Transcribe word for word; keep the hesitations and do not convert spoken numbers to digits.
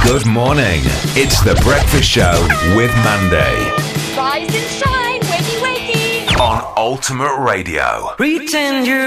Good morning. It's The Breakfast Show with Monday. Rise and shine, wakey wakey. On Ultimate Radio. Pretend you're